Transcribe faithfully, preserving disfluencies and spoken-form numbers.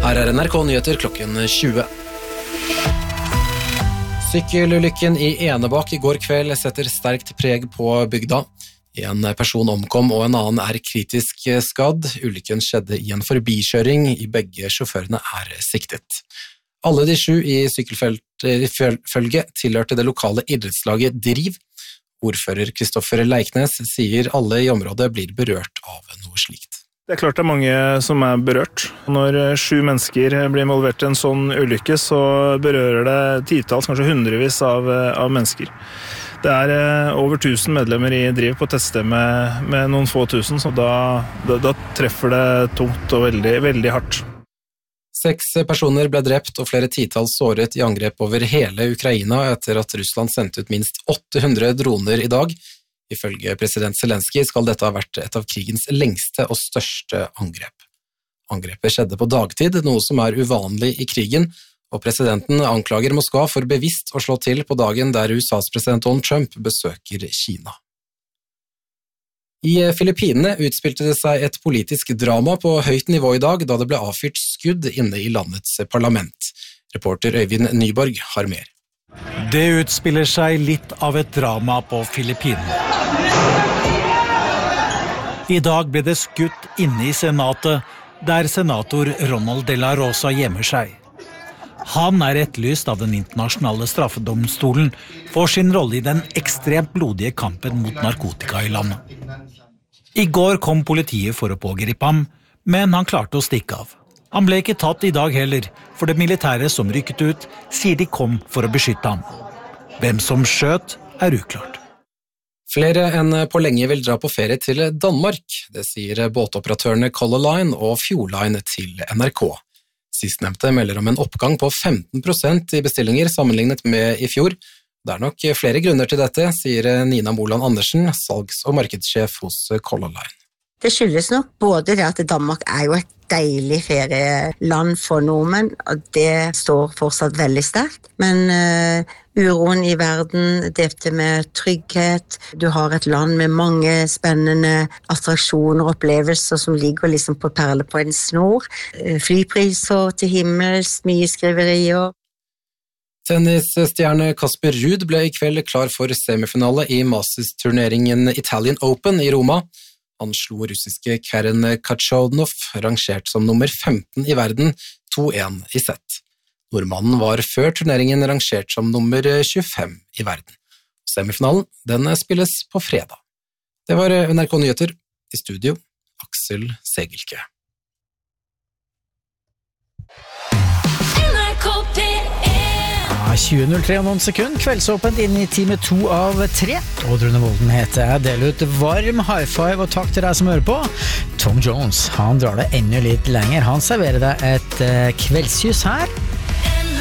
Her er N R K Nyheter klokken tjue. Sykkelulykken i Enebakk i går kveld setter sterkt preg på bygda. En person omkom og en annen er kritisk skadd. Ulykken skjedde i en forbikjøring. I begge sjåførene er siktet. Alle de sju i sykkelfølget tilhørte det lokale idrettslaget Driv. Ordfører Kristoffer Leiknes sier alle i området blir berørt av noe slikt. Det er klart det er mange som er berørt. Når sju mennesker blir involvert i en sånn ulykke, så berører det titalls, kanskje hundrevis av, av mennesker. Det er over tusen medlemmer i Driv på et tettsted med, med noen få tusen, så da, da, da treffer det tungt og veldig, veldig hardt. Seks personer ble drept og flere titalls såret i angrep over hele Ukraina etter at Russland sendte ut minst åtte hundre droner i dag. Ifølge president Zelensky skal dette ha vært et av krigens lengste og største angrep. Angrepet skjedde på dagtid, noe som er uvanlig i krigen, og presidenten anklager Moskva for bevisst å slå til på dagen der U S A's president Donald Trump besøker Kina. I Filippinene utspilte det seg et politisk drama på høyt nivå i dag da det ble avfyrt skudd inne i landets parlament. Reporter Øyvind Nyborg har mer. Det utspiller seg litt av et drama på Filippinene. I dag ble det skutt inne i senatet, der senator Ronald de la Rosa gjemmer seg. Han er etterlyst av den internasjonale straffedomstolen for sin rolle i den ekstremt blodige kampen mot narkotika i landet. I går kom politiet for å pågripe ham, men han klarte å stikke av. Han ble ikke tatt i dag heller, for det militære som rykket ut sier de kom for å beskytte ham. Hvem som skjøt er uklart. Flere enn på lenge vil dra på ferie til Danmark, det sier båtoperatørene Color Line og Fjordline til N R K. Sistnevnte melder om en oppgang på femten prosent i bestillinger sammenlignet med i fjor. Det er nok flere grunner til dette, sier Nina Moland Andersen, salgs- og markedssjef hos Color Line. Det skyldes nok både det at Danmark er jo et deilig ferieland for nordmenn, og det står fortsatt veldig sterkt. Men uh, uroen i verden, dette med trygghet, du har et land med mange spennende attraksjoner og opplevelser som ligger liksom på perle på en snor. Uh, flypriser til himmels, mye skriverier. Tennisstjerne Casper Ruud ble i kveld klar for semifinale i Masters-turneringen Italian Open i Roma. Han slo russiske Karen Khachanov, rangert som nummer femten i verden, to én i sett. Nordmannen var før turneringen rangert som nummer tjuefem i verden. Semifinalen, den spilles på fredag. Det var N R K Nyheter. I studio, Aksel Segelke. tjue null tre og noen sekund, kveldsåpent inn i time to av tre. Og Rune Volden heter jeg, deler ut varm high five og takk til deg som hører på. Tom Jones, han drar det enda litt lenger. Han serverer deg et kveldsjus her.